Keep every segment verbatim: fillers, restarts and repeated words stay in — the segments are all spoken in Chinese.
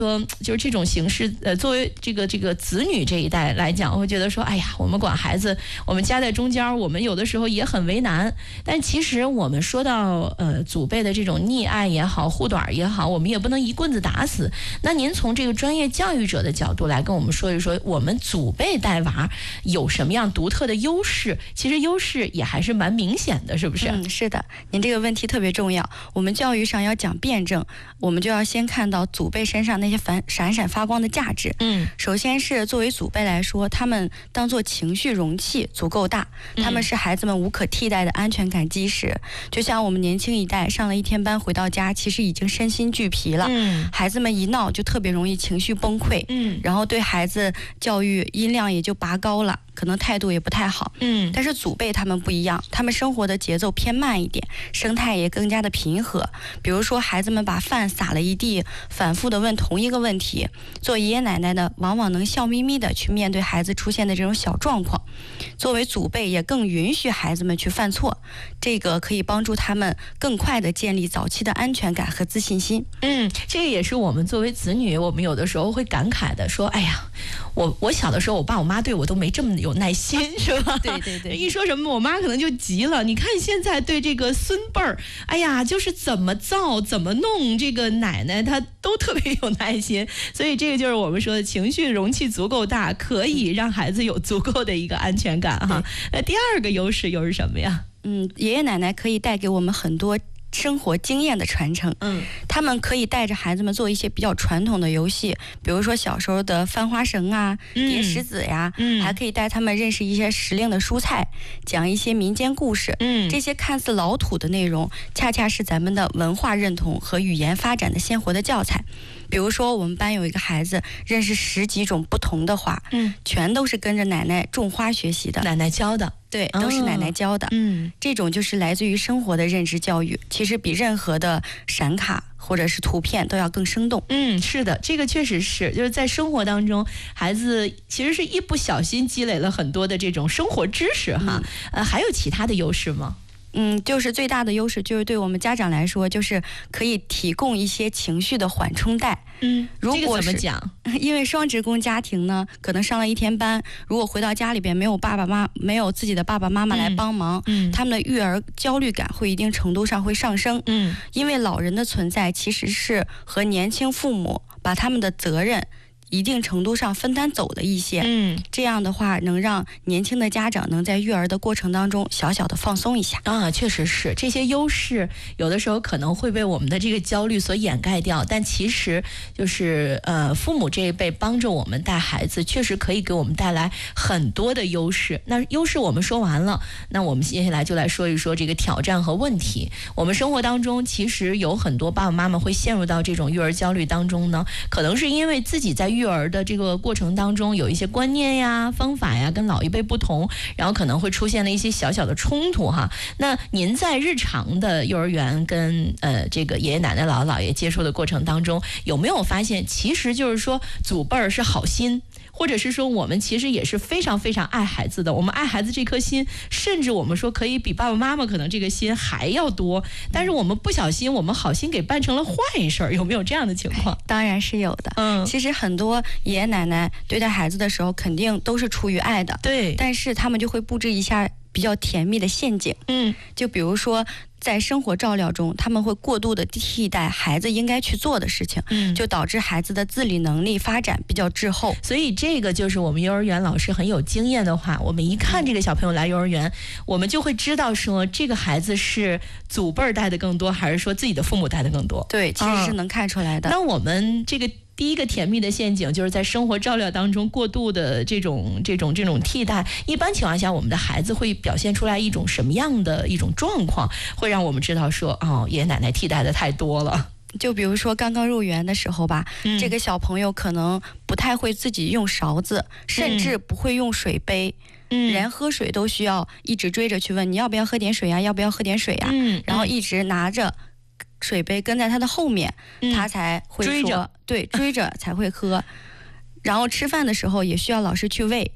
说就是这种形式，呃，作为这个这个子女这一代来讲，我会觉得说，哎呀，我们管孩子，我们夹在中间，我们有的时候也很为难。但其实我们说到呃祖辈的这种溺爱也好，护短也好，我们也不能一棍子打死。那您从这个专业教育者的角度来跟我们说一说，我们祖辈带娃有什么样独特的优势？其实优势也还是蛮明显的，是不是？ 嗯，是的，您这个问题特别重要。我们教育上要讲辩证，我们就要先看到祖辈身上那些反闪闪发光的价值。 嗯， 首先是作为祖辈来说，他们当做情绪容器足够大，他们是孩子们无可替代的安全感基石。就像我们年轻一代上了一天班回到家，其实已经身心俱疲了。 嗯， 孩子们一闹就特别容易情绪崩溃。 嗯， 然后对孩子教育音量也就拔高了，可能态度也不太好。 嗯， 但是祖辈他们不一样，他们生活的节奏偏慢一点，生态也更加的平和。比如说孩子们把饭撒了一地，反复的问同一个问题，做爷爷奶奶的往往能笑眯眯的去面对孩子出现的这种小状况。作为祖辈也更允许孩子们去犯错，这个可以帮助他们更快的建立早期的安全感和自信心。 嗯，这个也是我们作为子女，我们有的时候会感慨的说，哎呀，我我小的时候我爸我妈对我都没这么有耐心，是吧？ 对对对， 一说什么我妈可能就急了。你看现在对这个孙辈儿，哎呀，就是怎么造怎么弄，这个奶奶她都特别有耐心。所以这个就是我们说的情绪容器足够大，可以让孩子有足够的一个安全感哈。那第二个优势又是什么呀？ 嗯，爷爷奶奶可以带给我们很多生活经验的传承。 嗯， 他们可以带着孩子们做一些比较传统的游戏，比如说小时候的翻花绳啊、叠石子呀， 嗯， 还可以带他们认识一些时令的蔬菜，讲一些民间故事。 嗯， 这些看似老土的内容，恰恰是咱们的文化认同和语言发展的鲜活的教材。比如说我们班有一个孩子认识十几种不同的花， 嗯， 全都是跟着奶奶种花学习的， 奶奶教的。 对，都是奶奶教的。 嗯， 这种就是来自于生活的认知教育，其实比任何的闪卡或者是图片都要更生动。 嗯，是的，这个确实是，就是在生活当中，孩子其实是一不小心积累了很多的这种生活知识哈。嗯、呃，还有其他的优势吗？ 嗯，就是最大的优势就是对我们家长来说，就是可以提供一些情绪的缓冲带。 嗯， 如果这个怎么讲？ 因为双职工家庭呢，可能上了一天班，如果回到家里边没有爸爸妈没有自己的爸爸妈妈来帮忙， 嗯， 他们的育儿焦虑感会一定程度上会上升。 嗯， 因为老人的存在其实是和年轻父母把他们的责任一定程度上分担走了一些。 嗯， 这样的话能让年轻的家长能在育儿的过程当中小小的放松一下。 啊，确实是这些优势有的时候可能会被我们的这个焦虑所掩盖掉，但其实就是呃父母这一辈帮着我们带孩子，确实可以给我们带来很多的优势。那优势我们说完了，那我们接下来就来说一说这个挑战和问题。我们生活当中其实有很多爸爸妈妈会陷入到这种育儿焦虑当中呢，可能是因为自己在育儿的这个过程当中有一些观念呀、方法呀跟老一辈不同，然后可能会出现了一些小小的冲突哈。那您在日常的幼儿园跟呃这个爷爷奶奶姥姥姥爷接触的过程当中，有没有发现其实就是说祖辈儿是好心，或者是说我们其实也是非常非常爱孩子的，我们爱孩子这颗心，甚至我们说可以比爸爸妈妈可能这个心还要多，但是我们不小心我们好心给办成了坏事儿，有没有这样的情况？ 当然是有的。 嗯， 其实很多爷爷奶奶对待孩子的时候肯定都是出于爱的， 对， 但是他们就会布置一下比较甜蜜的陷阱。 嗯， 就比如说在生活照料中，他们会过度的替代孩子应该去做的事情， 嗯， 就导致孩子的自理能力发展比较滞后。 所以这个就是我们幼儿园老师很有经验的话，我们一看这个小朋友来幼儿园，我们就会知道说这个孩子是祖辈儿带的更多，还是说自己的父母带的更多。 对，其实是能看出来的。 嗯、那我们这个第一个甜蜜的陷阱就是在生活照料当中过度的这种这种这种替代，一般情况下我们的孩子会表现出来一种什么样的一种状况，会让我们知道说哦，爷爷奶奶替代的太多了。 就比如说刚刚入园的时候吧、嗯、这个小朋友可能不太会自己用勺子、嗯、甚至不会用水杯，嗯，连喝水都需要一直追着去问你要不要喝点水呀、啊、要不要喝点水呀、啊嗯、然后一直拿着水杯跟在他的后面、嗯、他才会说追着对追着才会喝然后吃饭的时候也需要老师去喂，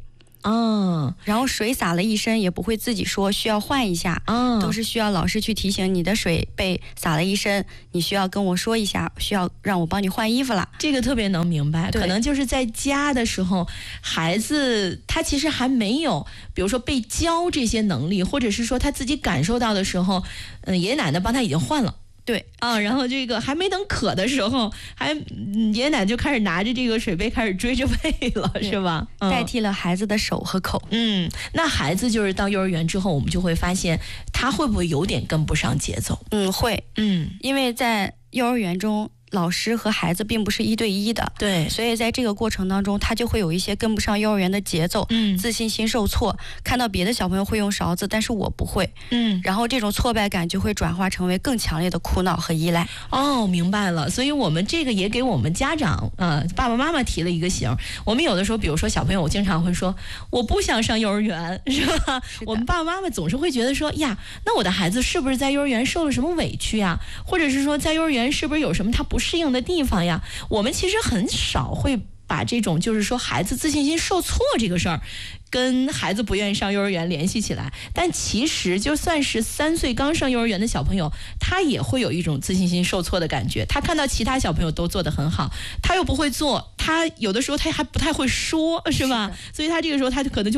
嗯， 然后水洒了一身也不会自己说需要换一下， 嗯， 都是需要老师去提醒你的水被洒了一身，你需要跟我说一下，需要让我帮你换衣服了。 这个特别能明白，可能就是在家的时候，孩子他其实还没有，比如说被教这些能力，或者是说他自己感受到的时候，嗯，爷爷奶奶帮他已经换了。 对啊，然后这个还没等渴的时候，还爷爷奶奶就开始拿着这个水杯开始追着喂了，是吧？ 嗯、代替了孩子的手和口。 嗯，那孩子就是到幼儿园之后，我们就会发现他会不会有点跟不上节奏？ 嗯，会。嗯，因为在幼儿园中，老师和孩子并不是一对一的， 对， 所以在这个过程当中，他就会有一些跟不上幼儿园的节奏， 嗯， 自信心受挫，看到别的小朋友会用勺子，但是我不会， 嗯， 然后这种挫败感就会转化成为更强烈的苦恼和依赖。 哦，明白了。所以我们这个也给我们家长，呃，爸爸妈妈提了一个醒。我们有的时候，比如说小朋友，我经常会说，我不想上幼儿园，是吧？是我们爸爸妈妈总是会觉得说，呀，那我的孩子是不是在幼儿园受了什么委屈呀？或者是说，在幼儿园是不是有什么他不适应的地方呀？我们其实很少会把这种就是说孩子自信心受挫这个事儿跟孩子不愿意上幼儿园联系起来，但其实就算是三岁刚上幼儿园的小朋友，他也会有一种自信心受挫的感觉。他看到其他小朋友都做得很好，他又不会做，他有的时候他还不太会说，是吧？所以他这个时候他就可能就